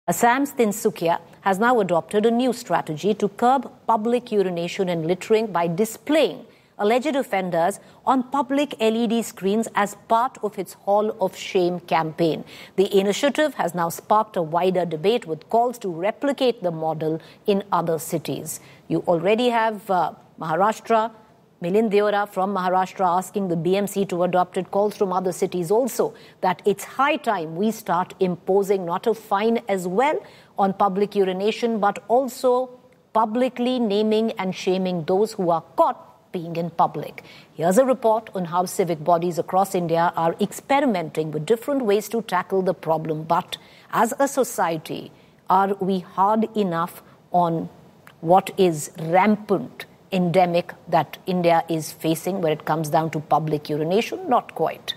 Assam's Tinsukia has now adopted a new strategy to curb public urination and littering by displaying alleged offenders on public LED screens as part of its Hall of Shame campaign. The initiative has now sparked a wider debate with calls to replicate the model in other cities. You already have Maharashtra. Milind Deora from Maharashtra asking the BMC to adopt it, calls from other cities also that it's high time we start imposing not a fine as well on public urination, but also publicly naming and shaming those who are caught being in public. Here's a report on how civic bodies across India are experimenting with different ways to tackle the problem. But as a society, are we hard enough on what is rampant endemic that India is facing when it comes down to public urination? Not quite.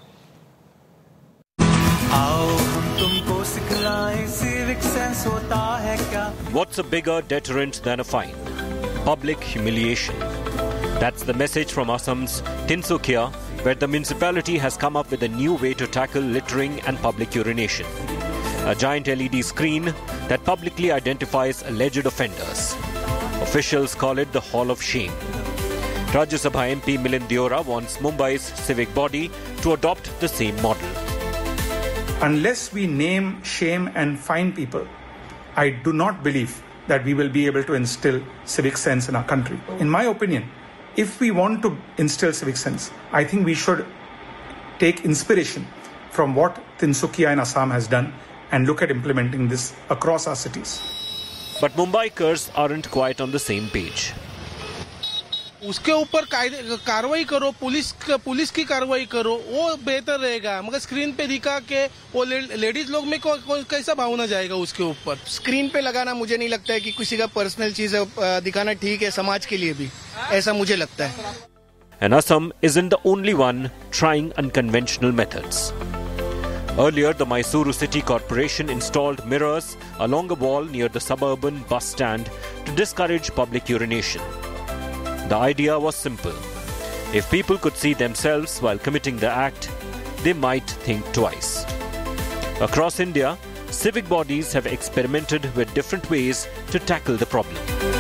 What's a bigger deterrent than a fine? Public humiliation. That's the message from Assam's Tinsukia, where the municipality has come up with a new way to tackle littering and public urination. A giant LED screen that publicly identifies alleged offenders. Officials call it the Hall of Shame. Rajya Sabha MP Milind Deora wants Mumbai's civic body to adopt the same model. Unless we name, shame and fine people, I do not believe that we will be able to instill civic sense in our country. In my opinion, if we want to instill civic sense, I think we should take inspiration from what Tinsukia in Assam has done and look at implementing this across our cities. But Mumbaikars aren't quite on the same page. उसके ऊपर कार्रवाई करो, police की कार्रवाई करो, वो बेहतर रहेगा। मगर स्क्रीन पे दिखा के वो लेडीज लोग में कैसा भावना जाएगा उसके ऊपर? स्क्रीन पे लगाना मुझे नहीं लगता है कि किसी का पर्सनल चीज दिखाना ठीक है, समाज के लिए भी ऐसा मुझे लगता है। And Assam isn't the only one trying unconventional methods. Earlier, the Mysuru City Corporation installed mirrors along a wall near the suburban bus stand to discourage public urination. The idea was simple. If people could see themselves while committing the act, they might think twice. Across India, civic bodies have experimented with different ways to tackle the problem.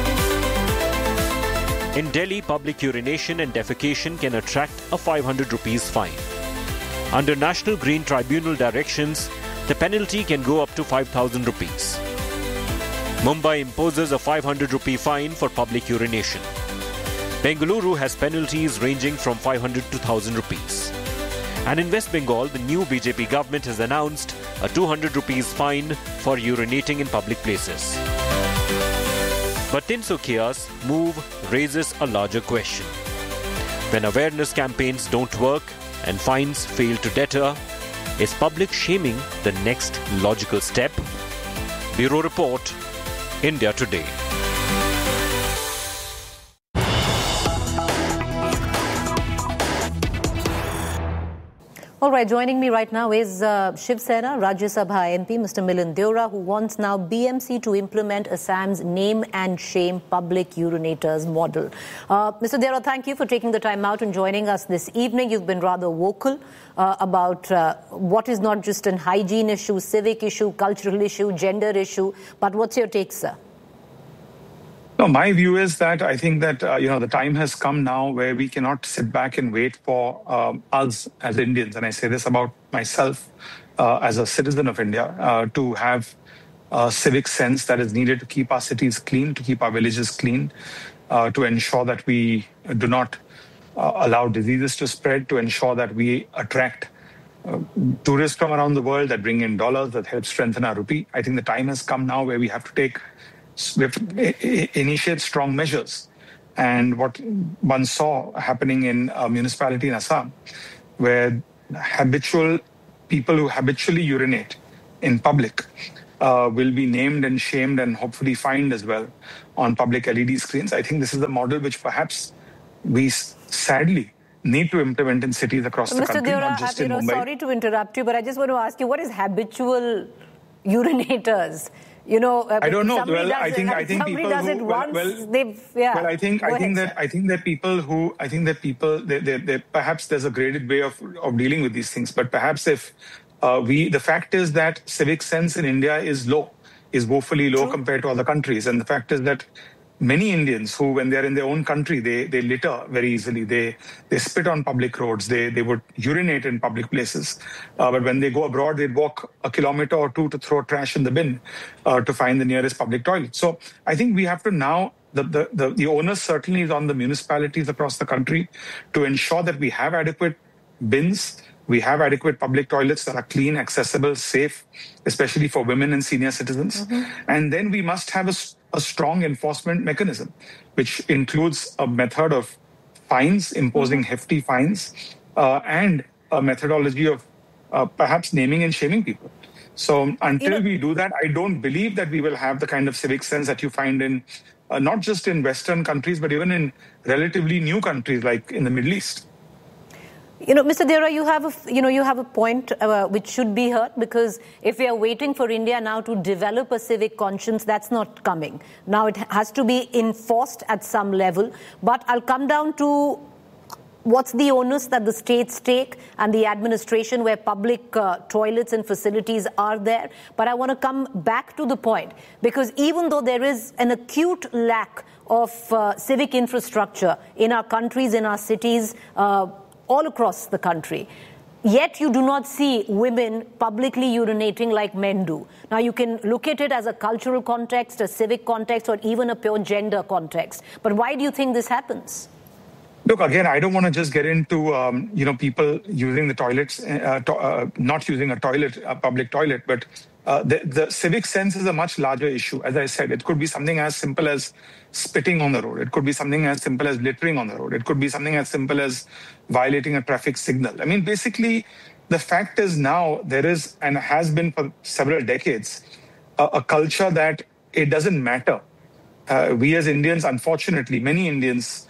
In Delhi, public urination and defecation can attract a 500 rupees fine. Under National Green Tribunal directions, the penalty can go up to 5,000 rupees. Mumbai imposes a 500 rupee fine for public urination. Bengaluru has penalties ranging from 500 to 1,000 rupees. And in West Bengal, the new BJP government has announced a 200 rupees fine for urinating in public places. But Tinsukia's move raises a larger question. When awareness campaigns don't work, and fines fail to deter, is public shaming the next logical step? Bureau Report, India Today. All right, joining me right now is Shiv Sena, Rajya Sabha MP, Mr. Milind Deora, who wants now BMC to implement Assam's name and shame public urinators model. Mr. Deora, thank you for taking the time out and joining us this evening. You've been rather vocal about what is not just an hygiene issue, civic issue, cultural issue, gender issue. But what's your take, sir? No, my view is that I think that, the time has come now where we cannot sit back and wait for us as Indians, and I say this about myself as a citizen of India, to have a civic sense that is needed to keep our cities clean, to keep our villages clean, to ensure that we do not allow diseases to spread, to ensure that we attract tourists from around the world that bring in dollars, that help strengthen our rupee. I think the time has come now where we have to initiate strong measures. And what one saw happening in a municipality in Assam, where people who habitually urinate in public will be named and shamed and hopefully fined as well on public LED screens. I think this is a model which perhaps we sadly need to implement in cities across the country, not just in Mumbai. Sorry to interrupt you, but I just want to ask you, what is habitual urinators? I don't know. Well, I think people does it who once, Well, I think that people perhaps there's a graded way of dealing with these things. But perhaps if the fact is that civic sense in India is low, is woefully low True. compared to other countries. And the fact is that many Indians who, when they're in their own country, they litter very easily. They spit on public roads. They would urinate in public places. But when they go abroad, they'd walk a kilometer or two to throw trash in the bin to find the nearest public toilet. So I think we have to now, the onus certainly is on the municipalities across the country to ensure that we have adequate bins, we have adequate public toilets that are clean, accessible, safe, especially for women and senior citizens. And then we must have a strong enforcement mechanism, which includes a method of fines, imposing hefty fines, and a methodology of perhaps naming and shaming people. So until we do that, I don't believe that we will have the kind of civic sense that you find in not just in Western countries, but even in relatively new countries like in the Middle East. Mr. Deora, you have a point which should be heard, because if we are waiting for India now to develop a civic conscience, that's not coming. Now it has to be enforced at some level. But I'll come down to what's the onus that the states take and the administration where public toilets and facilities are there. But I want to come back to the point, because even though there is an acute lack of civic infrastructure in our countries, in our cities, all across the country, yet you do not see women publicly urinating like men do. Now, you can look at it as a cultural context, a civic context, or even a pure gender context. But why do you think this happens? Look, again, I don't want to just get into, people using the toilets, not using a toilet, a public toilet, but the civic sense is a much larger issue. As I said, it could be something as simple as spitting on the road. It could be something as simple as littering on the road. It could be something as simple as violating a traffic signal. I mean, basically, the fact is now there is, and has been for several decades, a culture that it doesn't matter. We as Indians, unfortunately, many Indians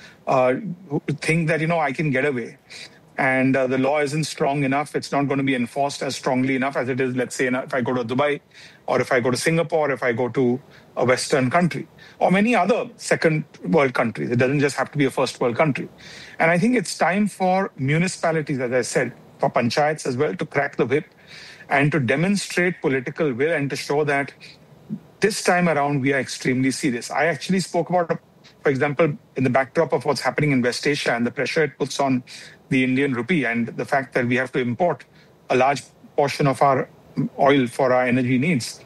think that, I can get away. And the law isn't strong enough. It's not going to be enforced as strongly enough as it is, let's say, if I go to Dubai, or if I go to Singapore, if I go to a Western country, or many other second world countries. It doesn't just have to be a first world country. And I think it's time for municipalities, as I said, for panchayats as well, to crack the whip and to demonstrate political will and to show that this time around we are extremely serious. I actually spoke about, for example, in the backdrop of what's happening in West Asia and the pressure it puts on the Indian rupee and the fact that we have to import a large portion of our oil for our energy needs.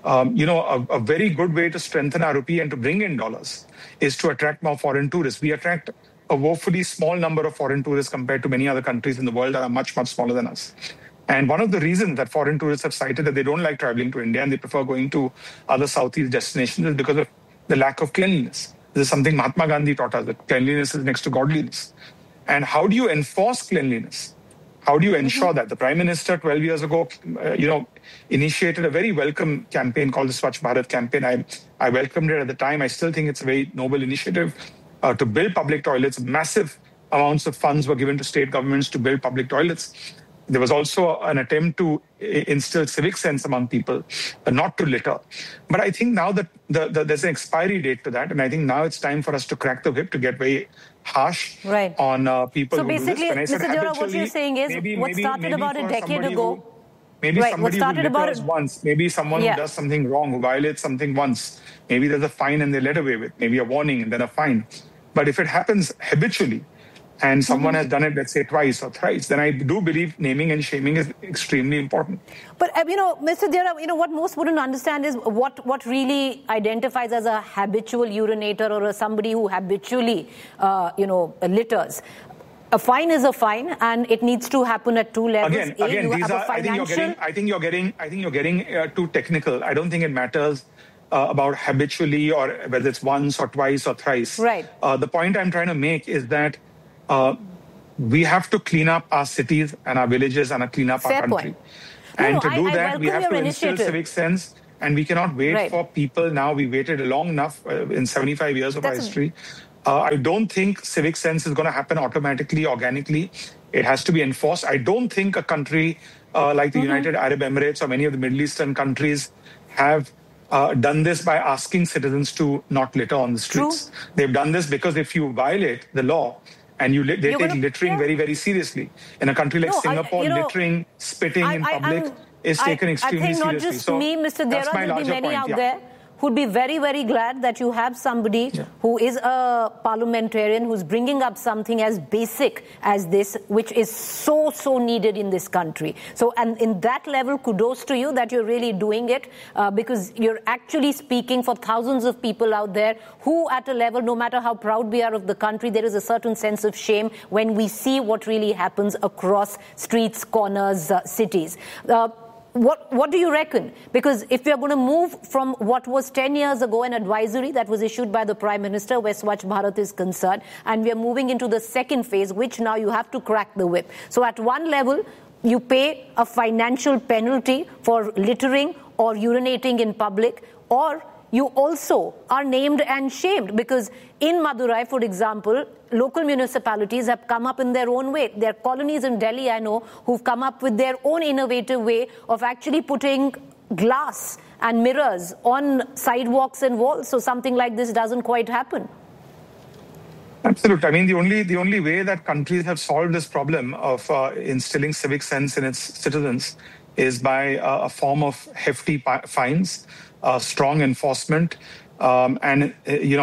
A very good way to strengthen our rupee and to bring in dollars is to attract more foreign tourists. We attract a woefully small number of foreign tourists compared to many other countries in the world that are much, much smaller than us. And one of the reasons that foreign tourists have cited that they don't like traveling to India and they prefer going to other Southeast destinations is because of the lack of cleanliness. This is something Mahatma Gandhi taught us, that cleanliness is next to godliness. And how do you enforce cleanliness? How do you ensure that? The Prime Minister 12 years ago, initiated a very welcome campaign called the Swachh Bharat campaign. I welcomed it at the time. I still think it's a very noble initiative to build public toilets. Massive amounts of funds were given to state governments to build public toilets. There was also an attempt to instill civic sense among people, not to litter. But I think now that there's an expiry date to that, and I think now it's time for us to crack the whip, to get very harsh on people who do this. So basically, Mr. Deora, what you're saying is what started about a decade ago. Somebody who litters once, maybe someone who does something wrong, who violates something once, maybe there's a fine and they're let away with, maybe a warning and then a fine. But if it happens habitually, and someone has done it, let's say, twice or thrice, then I do believe naming and shaming is extremely important. But, Mr. Deora, what most wouldn't understand is what really identifies as a habitual urinator or somebody who habitually, litters. A fine is a fine, and it needs to happen at two levels. Again, these are. I think you're getting too technical. I don't think it matters about habitually or whether it's once or twice or thrice. Right. The point I'm trying to make is that we have to clean up our cities and our villages and clean up our country. And to do that, we have to instill civic sense. And we cannot wait for people now. We waited long enough in 75 years of our history. I don't think civic sense is going to happen automatically, organically. It has to be enforced. I don't think a country like the United Arab Emirates or many of the Middle Eastern countries have done this by asking citizens to not litter on the streets. True. They've done this because if you violate the law, and they take littering very, very seriously. In a country like Singapore, littering, spitting in public is taken extremely seriously. I think not just me, Mr. Deora, there will be many out there who'd be very, very glad that you have somebody who is a parliamentarian who's bringing up something as basic as this, which is so needed in this country. So, and in that level, kudos to you that you're really doing it, because you're actually speaking for thousands of people out there who, at a level, no matter how proud we are of the country, there is a certain sense of shame when we see what really happens across streets, corners, cities. What do you reckon? Because if we are going to move from what was 10 years ago an advisory that was issued by the Prime Minister where Swachh Bharat is concerned, and we are moving into the second phase, which now you have to crack the whip. So at one level, you pay a financial penalty for littering or urinating in public, or you also are named and shamed, because in Madurai, for example, local municipalities have come up in their own way. There are colonies in Delhi, I know, who've come up with their own innovative way of actually putting glass and mirrors on sidewalks and walls, so something like this doesn't quite happen. Absolutely. I mean, the only way that countries have solved this problem of instilling civic sense in its citizens is by a form of hefty fines, strong enforcement, and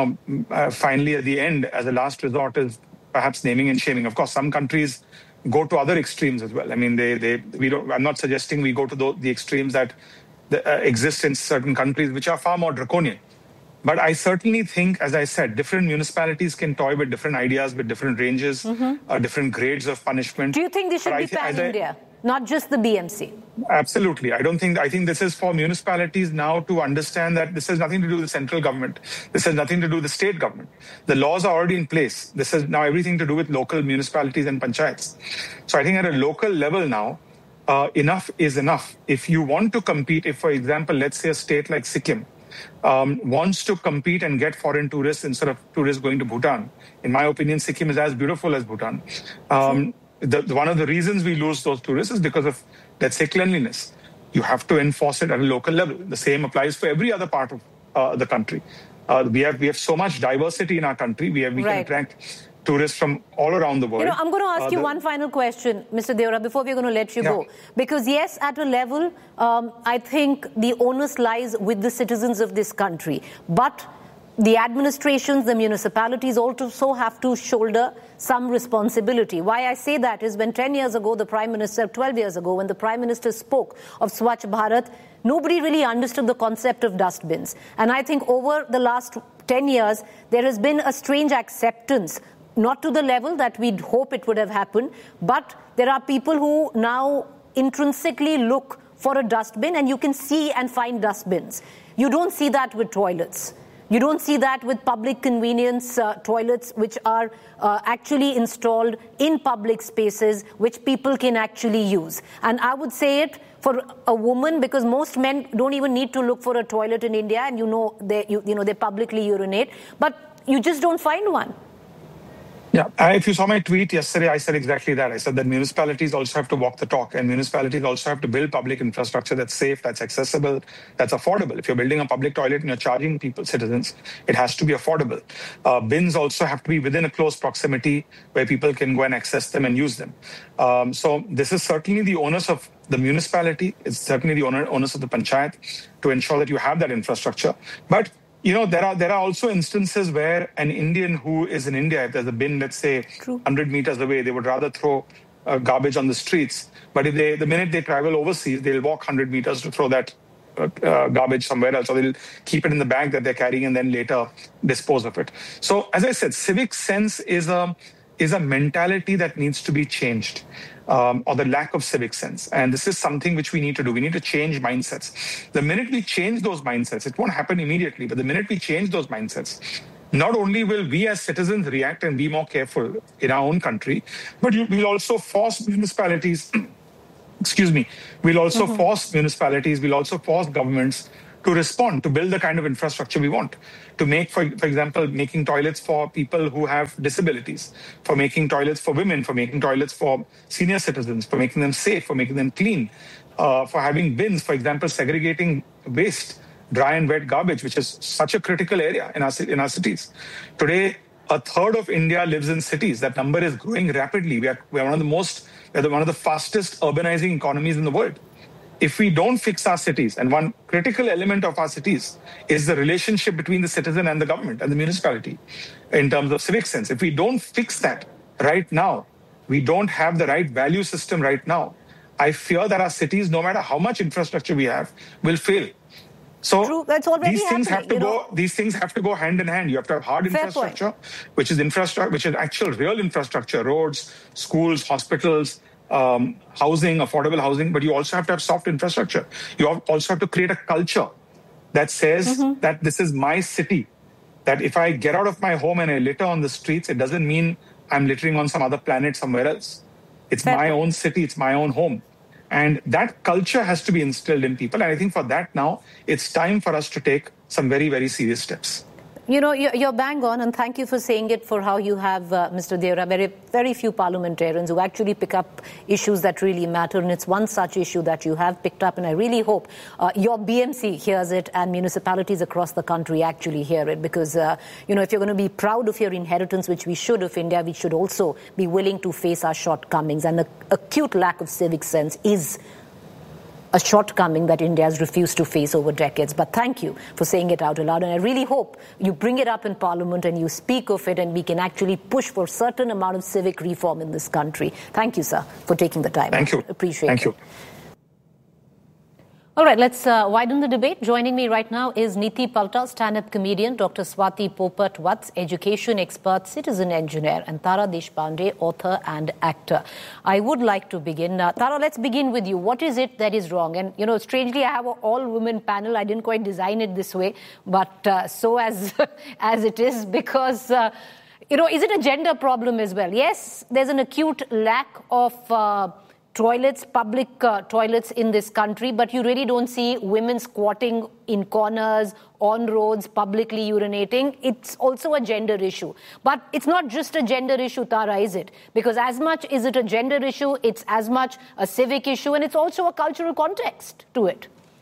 finally at the end, as a last resort, is perhaps naming and shaming. Of course, some countries go to other extremes as well. I mean, I'm not suggesting we go to the extremes that exist in certain countries, which are far more draconian. But I certainly think, as I said, different municipalities can toy with different ideas, with different ranges, different grades of punishment. Do you think this should be pan-India, not just the BMC? Absolutely. I think this is for municipalities now to understand that this has nothing to do with the central government. This has nothing to do with the state government. The laws are already in place. This has now everything to do with local municipalities and panchayats. So I think at a local level now, enough is enough. If you want to compete, if, for example, let's say a state like Sikkim wants to compete and get foreign tourists instead of tourists going to Bhutan, in my opinion, Sikkim is as beautiful as Bhutan. One of the reasons we lose those tourists is because of, let's say, cleanliness. You have to enforce it at a local level. The same applies for every other part of the country. We have so much diversity in our country. We can attract tourists from all around the world. I'm going to ask you one final question, Mr. Deora, before we're going to let you go. Because yes, at a level, I think the onus lies with the citizens of this country. But the administrations, the municipalities also have to shoulder some responsibility. Why I say that is when 10 years ago, 12 years ago, when the Prime Minister spoke of Swachh Bharat, nobody really understood the concept of dustbins. And I think over the last 10 years, there has been a strange acceptance, not to the level that we'd hope it would have happened, but there are people who now intrinsically look for a dustbin, and you can see and find dustbins. You don't see that with toilets. You don't see that with public convenience toilets, which are actually installed in public spaces, which people can actually use. And I would say it for a woman, because most men don't even need to look for a toilet in India, and they publicly urinate, but you just don't find one. Yeah, if you saw my tweet yesterday, I said exactly that. I said that municipalities also have to walk the talk, and municipalities also have to build public infrastructure that's safe, that's accessible, that's affordable. If you're building a public toilet and you're charging citizens, it has to be affordable. Bins also have to be within a close proximity where people can go and access them and use them. So this is certainly the onus of the municipality. It's certainly the onus of the panchayat to ensure that you have that infrastructure. But there are also instances where an Indian who is in India, if there's a bin, let's say 100 meters away, they would rather throw garbage on the streets. But the minute they travel overseas, they'll walk 100 meters to throw that garbage somewhere else, or they'll keep it in the bag that they're carrying and then later dispose of it. So, as I said, civic sense is a mentality that needs to be changed. Or the lack of civic sense. And this is something which we need to do. We need to change mindsets. The minute we change those mindsets, it won't happen immediately, but the minute we change those mindsets, not only will we as citizens react and be more careful in our own country, but we'll also force municipalities, we'll also force municipalities, we'll also force governments to respond, to build the kind of infrastructure we want, to make, for example, making toilets for people who have disabilities, for making toilets for women, for making toilets for senior citizens, for making them safe, for making them clean, for having bins, for example, segregating waste, dry and wet garbage, which is such a critical area in our cities. Today, a third of India lives in cities. That number is growing rapidly. We're one of the fastest urbanizing economies in the world. if we don't fix our cities, and one critical element of our cities is the relationship between the citizen and the government and the municipality in terms of civic sense. If we don't fix that right now, we don't have the right value system right now, I fear that our cities, no matter how much infrastructure we have, will fail. So True. That's already these things happening, these things have to go hand in hand. You have to have hard Fair infrastructure, which is actual real infrastructure, roads, schools, hospitals, housing, affordable housing, but you also have to have soft infrastructure. You also have to create a culture that says that this is my city, that if I get out of my home and I litter on the streets, it doesn't mean I'm littering on some other planet somewhere else. It's my own city, it's my own home. And that culture has to be instilled in people. And I think for that now, it's time for us to take some very, very serious steps. You know, you're bang on, and thank you for saying it for how you have, Mr. Deora, very few parliamentarians who actually pick up issues that really matter, and it's one such issue that you have picked up, and I really hope your BMC hears it and municipalities across the country actually hear it, because, you know, if you're going to be proud of your inheritance, which we should of India, we should also be willing to face our shortcomings, and the acute lack of civic sense is a shortcoming that India has refused to face over decades. But thank you for saying it out aloud. And I really hope you bring it up in Parliament and you speak of it and we can actually push for a certain amount of civic reform in this country. Thank you, sir, for taking the time. Thank you. Appreciate it. Thank you. All right, let's widen the debate. Joining me right now is Niti Palta, stand-up comedian, Dr. Swati Popat-Vats, education expert, citizen engineer, and Tara Deshpande, author and actor. I would like to begin. Tara, let's begin with you. What is it that is wrong? And, you know, strangely, I have an all-women panel. I didn't quite design it this way, but so as it is, because, you know, is it a gender problem as well? Yes, there's an acute lack of toilets, public toilets in this country, but you really don't see women squatting in corners, on roads, publicly urinating. It's also a gender issue. But it's not just a gender issue, Tara, is it? Because as much is it a gender issue, it's as much a civic issue, and it's also a cultural context to it.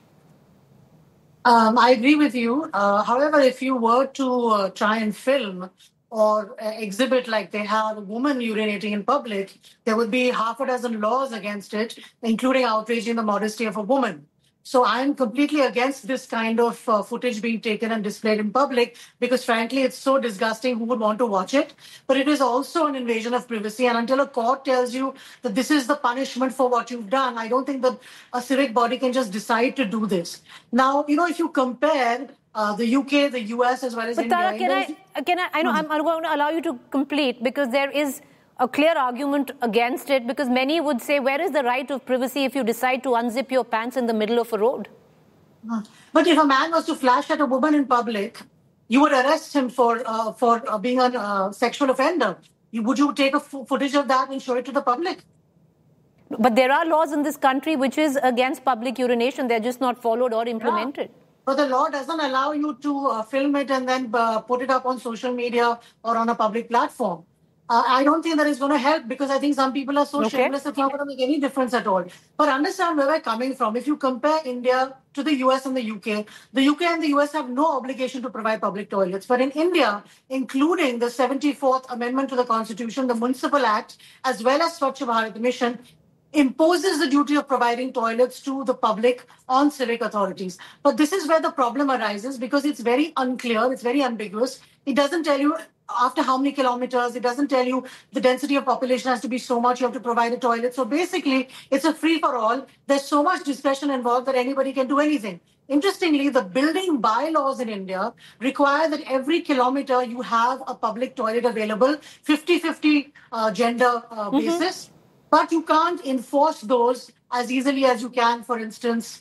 I agree with you. However, if you were to try and film or exhibit like they have a woman urinating in public, there would be half a dozen laws against it, including outraging the modesty of a woman. So I'm completely against this kind of footage being taken and displayed in public because, frankly, it's so disgusting. Who would want to watch it? But it is also an invasion of privacy. And until a court tells you that this is the punishment for what you've done, I don't think that a civic body can just decide to do this. Now, you know, if you compare the UK, the US, as well as India. But Tara, I know I'm going to allow you to complete because there is a clear argument against it, because many would say, where is the right of privacy if you decide to unzip your pants in the middle of a road? But if a man was to flash at a woman in public, you would arrest him for being a sexual offender. Would you take a footage of that and show it to the public? But there are laws in this country which is against public urination. They're just not followed or implemented. Yeah. But the law doesn't allow you to film it and then put it up on social media or on a public platform. I don't think that is going to help, because I think some people are so shameless it's not going to make any difference at all. But understand where we're coming from. If you compare India to the US and the UK and the US have no obligation to provide public toilets. But in India, including the 74th Amendment to the Constitution, the Municipal Act, as well as Swachh Bharat Mission, imposes the duty of providing toilets to the public on civic authorities. But this is where the problem arises, because it's very unclear, it's very ambiguous. It doesn't tell you after how many kilometers, it doesn't tell you the density of population has to be so much, you have to provide a toilet. So basically, it's a free-for-all. There's so much discretion involved that anybody can do anything. Interestingly, the building bylaws in India require that every kilometer you have a public toilet available, 50-50 gender basis. But you can't enforce those as easily as you can, for instance,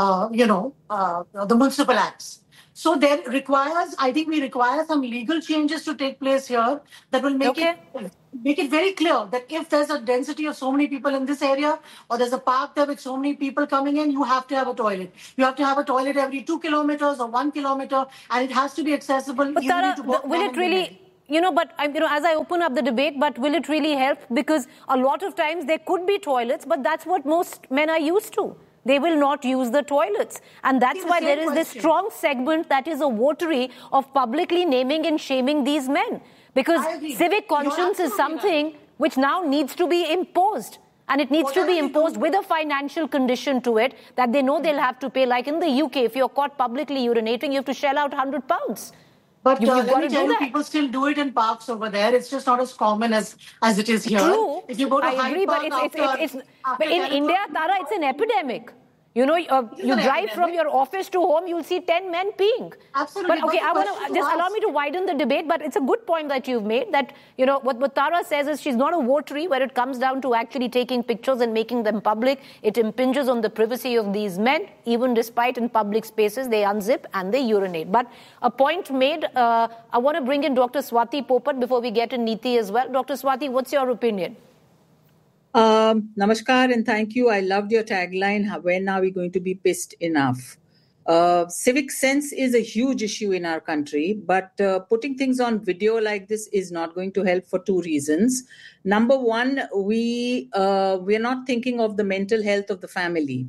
the municipal acts. So there requires, I think we require some legal changes to take place here that will make it very clear that if there's a density of so many people in this area, or there's a park there with so many people coming in, you have to have a toilet. You have to have a toilet every 2 kilometers or 1 kilometer, and it has to be accessible. But Tara, will it really... as I open up the debate, but will it really help? Because a lot of times there could be toilets, but that's what most men are used to. They will not use the toilets. And that's why there is this strong segment that is a votary of publicly naming and shaming these men. Because civic conscience is something which now needs to be imposed. And it needs to be imposed with a financial condition to it that they know they'll have to pay. Like in the UK, if you're caught publicly urinating, you have to shell out £100. But let me tell you, people still do it in parks over there. It's just not as common as it is here. True. If you go to I agree, but in India, Tara, it's an epidemic. You know, you drive from your office to home, you'll see 10 men peeing. Absolutely. But okay, I want to just allow me to widen the debate, but it's a good point that you've made that, you know, what Tara says is she's not a votary where it comes down to actually taking pictures and making them public. It impinges on the privacy of these men, even despite in public spaces, they unzip and they urinate. But a point made, I want to bring in Dr. Swati Popat before we get in Neeti as well. Dr. Swati, what's your opinion? Namaskar and thank you. I loved your tagline, when are we going to be pissed enough? Civic sense is a huge issue in our country, but putting things on video like this is not going to help for two reasons. Number one, we are not thinking of the mental health of the family.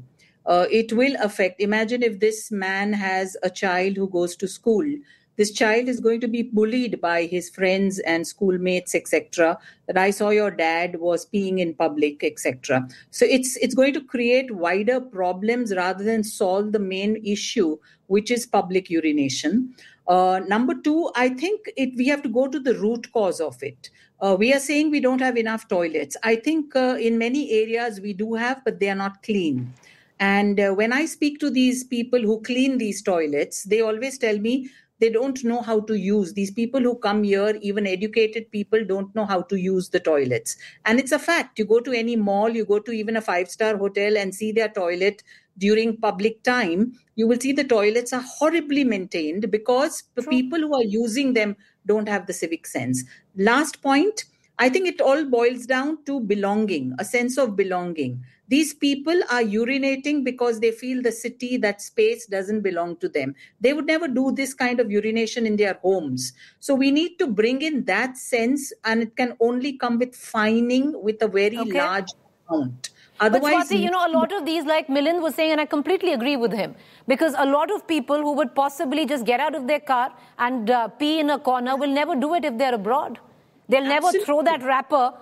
It will affect. Imagine if this man has a child who goes to school. This child is going to be bullied by his friends and schoolmates, etc. That I saw your dad was peeing in public, etc. So it's going to create wider problems rather than solve the main issue, which is public urination. Number two, I think we have to go to the root cause of it. We are saying we don't have enough toilets. I think in many areas we do have, but they are not clean. And when I speak to these people who clean these toilets, they always tell me they don't know how to use. These people who come here, even educated people, don't know how to use the toilets. And it's a fact. You go to any mall, you go to even a 5-star hotel and see their toilet during public time, you will see the toilets are horribly maintained because the people who are using them don't have the civic sense. Last point, I think it all boils down to belonging, a sense of belonging. These people are urinating because they feel the city, that space doesn't belong to them. They would never do this kind of urination in their homes. So we need to bring in that sense, and it can only come with fining with a very large amount. Otherwise, but Swati, a lot of these, like Milind was saying, and I completely agree with him, because a lot of people who would possibly just get out of their car and pee in a corner will never do it if they're abroad. They'll never throw that wrapper,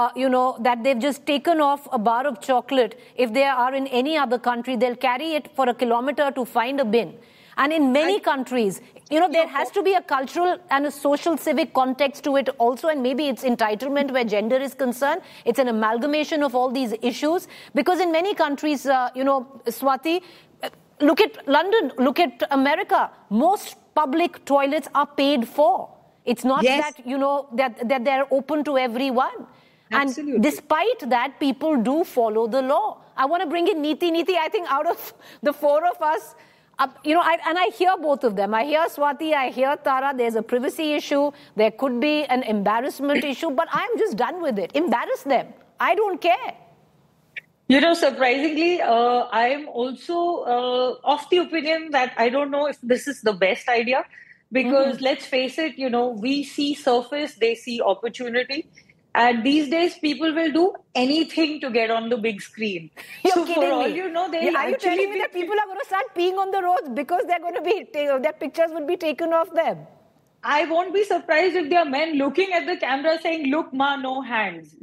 that they've just taken off a bar of chocolate. If they are in any other country, they'll carry it for a kilometer to find a bin. And in many countries, there has to be a cultural and a social civic context to it also. And maybe it's entitlement where gender is concerned. It's an amalgamation of all these issues. Because in many countries, Swati, look at London, look at America. Most public toilets are paid for. It's not that, that they're open to everyone. Absolutely. And despite that, people do follow the law. I want to bring in Neeti. Neeti, I think out of the four of us, I hear both of them. I hear Swati, I hear Tara. There's a privacy issue. There could be an embarrassment issue, but I'm just done with it. Embarrass them. I don't care. Surprisingly, I'm also of the opinion that I don't know if this is the best idea. Because let's face it, we see surface, they see opportunity. And these days, people will do anything to get on the big screen. You're kidding for all me. you know, Are you telling me that people are going to start peeing on the roads because they're going to be, their pictures will be taken off them? I won't be surprised if there are men looking at the camera saying, look, ma, no hands.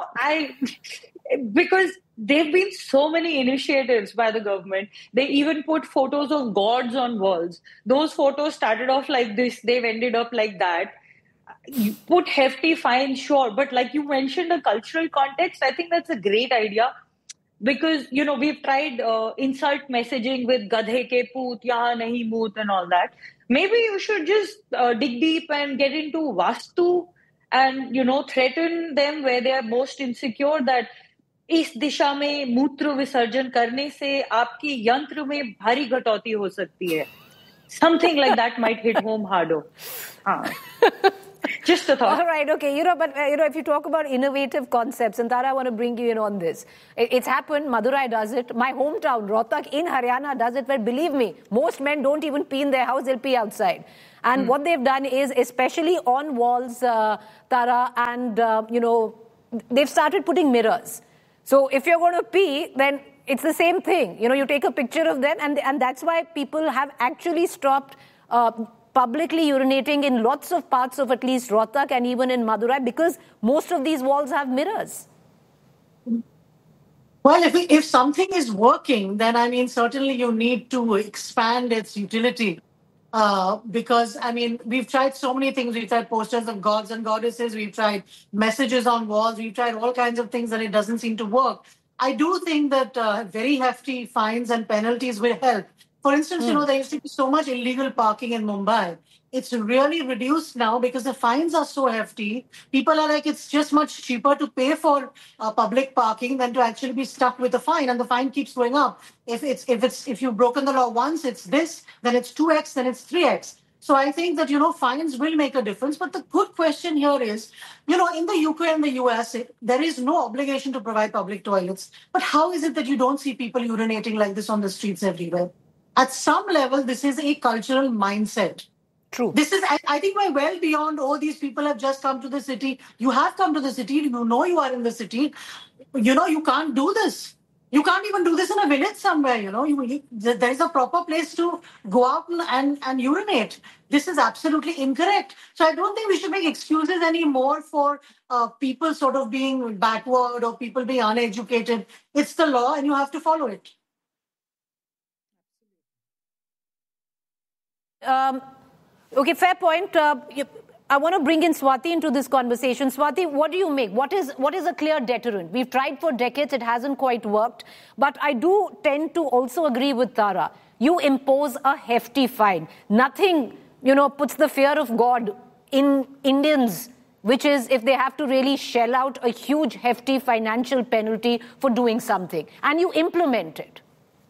Because there've been so many initiatives by the government. They even put photos of gods on walls. Those photos started off like this. They've ended up like that. You put hefty fines, sure. But like you mentioned, a cultural context, I think that's a great idea. Because, we've tried insult messaging with gadhe ke poot, yahan nahi moot and all that. Maybe you should just dig deep and get into vastu and, threaten them where they are most insecure that इस दिशा में मूत्र विसर्जन करने से आपकी यंत्र में भारी घटौती हो सकती है. Something like that might hit home harder. Just a thought. All right, okay. But if you talk about innovative concepts, and Tara, I want to bring you in on this. It's happened. Madurai does it. My hometown, Rohtak in Haryana, does it. Where, believe me, most men don't even pee in their house; they'll pee outside. And what they've done is, especially on walls, Tara, and they've started putting mirrors. So if you're going to pee, then it's the same thing. You take a picture of them, and that's why people have actually stopped publicly urinating in lots of parts of at least Rohtak and even in Madurai, because most of these walls have mirrors. Well, if something is working, then I mean, certainly you need to expand its utility. Because I mean, we've tried so many things. We've tried posters of gods and goddesses. We've tried messages on walls. We've tried all kinds of things, and it doesn't seem to work. I do think that very hefty fines and penalties will help. For instance, there used to be so much illegal parking in Mumbai. It's really reduced now because the fines are so hefty. People are like, it's just much cheaper to pay for public parking than to actually be stuck with a fine, and the fine keeps going up. If you've broken the law once, it's this, then it's 2x, then it's 3x. So I think that, fines will make a difference. But the good question here is, in the UK and the US, there is no obligation to provide public toilets. But how is it that you don't see people urinating like this on the streets everywhere? At some level, this is a cultural mindset. True. This is, I think, we're well beyond, these people have just come to the city. You have come to the city. You are in the city. You can't do this. You can't even do this in a village somewhere, there is a proper place to go out and urinate. This is absolutely incorrect. So I don't think we should make excuses anymore for people sort of being backward or people being uneducated. It's the law and you have to follow it. Okay, fair point. I want to bring in Swati into this conversation. Swati, what do you make? What is a clear deterrent? We've tried for decades, it hasn't quite worked. But I do tend to also agree with Tara. You impose a hefty fine. Nothing, puts the fear of God in Indians, which is if they have to really shell out a huge, hefty financial penalty for doing something. And you implement it.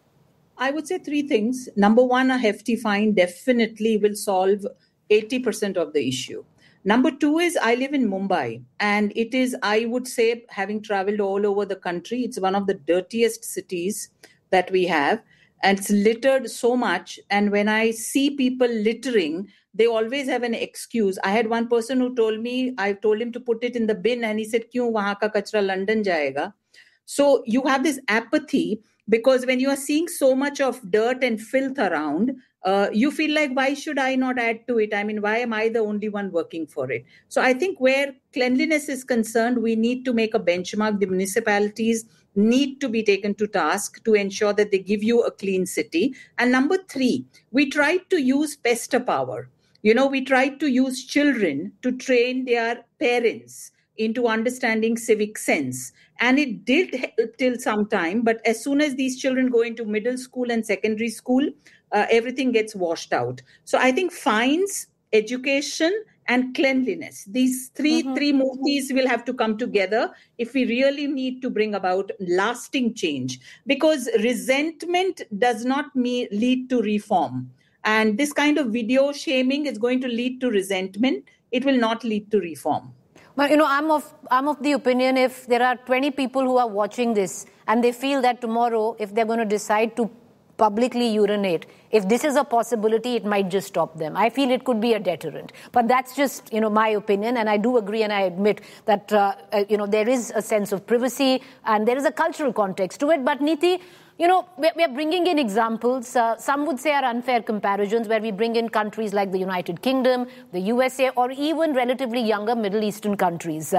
I would say three things. Number one, a hefty fine definitely will solve 80% of the issue. Number two is I live in Mumbai, and it is, I would say, having traveled all over the country, it's one of the dirtiest cities that we have, and it's littered so much. And when I see people littering, they always have an excuse. I had one person who told me, I told him to put it in the bin, and he said, "Kyun wahan ka kachra London jayega?" So you have this apathy, because when you are seeing so much of dirt and filth around, you feel like, why should I not add to it? I mean, why am I the only one working for it? So I think where cleanliness is concerned, we need to make a benchmark. The municipalities need to be taken to task to ensure that they give you a clean city. And number three, we tried to use pester power. We tried to use children to train their parents into understanding civic sense. And it did help till some time. But as soon as these children go into middle school and secondary school, everything gets washed out. So I think fines, education, and cleanliness, these three murtis will have to come together if we really need to bring about lasting change. Because resentment does not lead to reform. And this kind of video shaming is going to lead to resentment. It will not lead to reform. But, I'm of the opinion, if there are 20 people who are watching this and they feel that tomorrow, if they're going to decide to publicly urinate, if this is a possibility, it might just stop them. I feel it could be a deterrent. But that's just, my opinion. And I do agree and I admit that, there is a sense of privacy and there is a cultural context to it. But Neeti, we're bringing in examples, some would say are unfair comparisons, where we bring in countries like the United Kingdom, the USA, or even relatively younger Middle Eastern countries.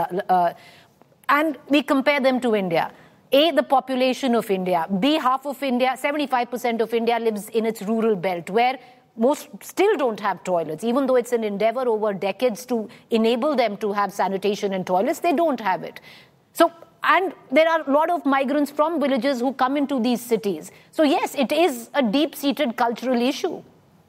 And we compare them to India. A, the population of India. B, half of India, 75% of India lives in its rural belt, where most still don't have toilets. Even though it's an endeavor over decades to enable them to have sanitation and toilets, they don't have it. And there are a lot of migrants from villages who come into these cities. So yes, it is a deep-seated cultural issue.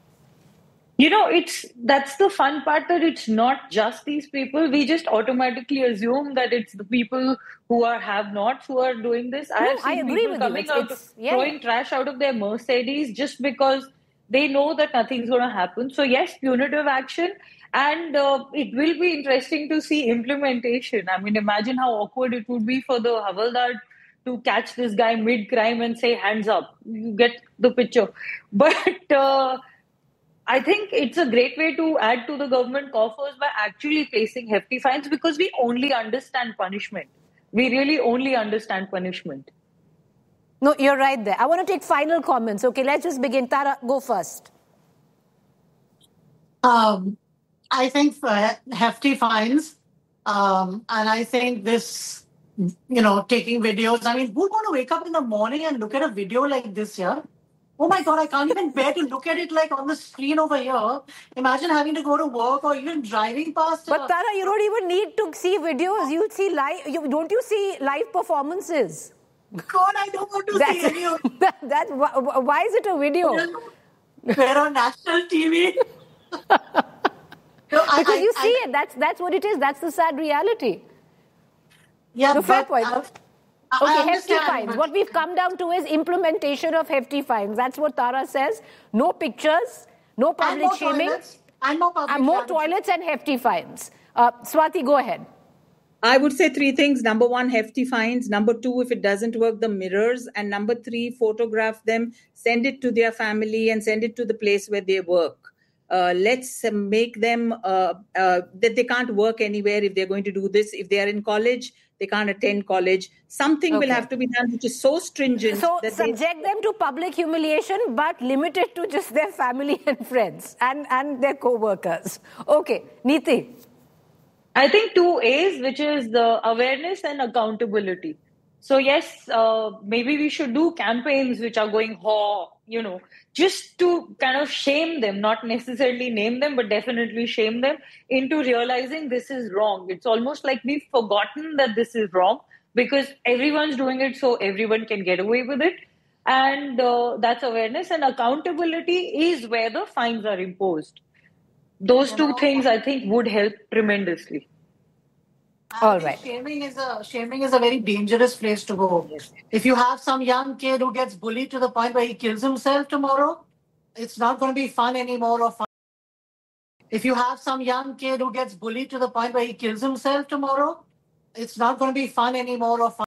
That's the fun part, that it's not just these people. We just automatically assume that it's the people who are have-nots who are doing this. I agree with you. Throwing trash out of their Mercedes just because they know that nothing's going to happen. So yes, punitive action. And it will be interesting to see implementation. I mean, imagine how awkward it would be for the Havaldar to catch this guy mid-crime and say, hands up. You get the picture. But I think it's a great way to add to the government coffers by actually placing hefty fines, because we only understand punishment. We really only understand punishment. No, you're right there. I want to take final comments. Okay, let's just begin. Tara, go first. I think hefty fines, and I think this taking videos. I mean, who'd want to wake up in the morning and look at a video like this here? Oh my God, I can't even bear to look at it like on the screen over here. Imagine having to go to work or even driving past. But Tara, you don't even need to see videos. You see live. Don't you see live performances? God, I don't want to see any of that. Why is it a video? We're on national TV. Because you see it. That's what it is. That's the sad reality. Yeah, the fair point. Okay, hefty fines. But What we've come down to is implementation of hefty fines. That's what Tara says. No pictures, no public shaming. And more public and more toilets and hefty fines. Swati, go ahead. I would say three things. Number one, hefty fines. Number two, if it doesn't work, the mirrors. And number three, photograph them, send it to their family and send it to the place where they work. Let's make them that they can't work anywhere if they're going to do this. If they are in college, they can't attend college. Something will have to be done which is so stringent. So subject them to public humiliation, but limit it to just their family and friends and their co-workers. Okay, Neeti. I think 2 A's, which is the awareness and accountability. So yes, maybe we should do campaigns which are going just to kind of shame them, not necessarily name them, but definitely shame them into realizing this is wrong. It's almost like we've forgotten that this is wrong because everyone's doing it so everyone can get away with it. And that's awareness, and accountability is where the fines are imposed. Those two things, I think, would help tremendously. All right. Shaming is a very dangerous place to go. Yes. If you have some young kid who gets bullied to the point where he kills himself tomorrow, it's not going to be fun anymore or fun. If you have some young kid who gets bullied to the point where he kills himself tomorrow, it's not going to be fun anymore or fun.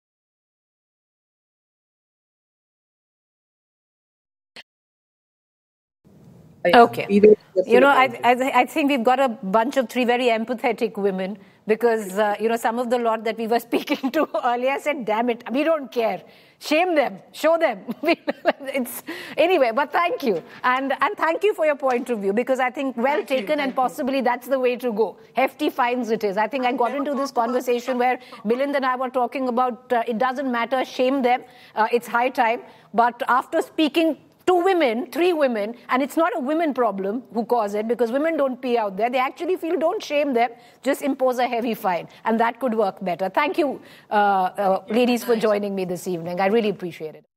Okay. I think we've got a bunch of three very empathetic women because, some of the lot that we were speaking to earlier said, damn it, we don't care. Shame them, show them. Anyway, but thank you. And thank you for your point of view because I think well taken and possibly that's the way to go. Hefty fines it is. I think I got into this conversation where Milind and I were talking about it doesn't matter, shame them. It's high time. But after speaking 3 women, and it's not a women problem who cause it because women don't pee out there. They actually feel don't shame them, just impose a heavy fine. And that could work better. Thank you, ladies, for joining me this evening. I really appreciate it.